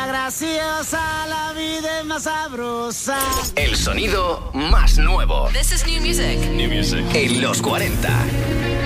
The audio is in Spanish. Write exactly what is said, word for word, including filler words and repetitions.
graciosa, la vida es más sabrosa. El sonido más nuevo. This is new music. New music. En los cuarenta.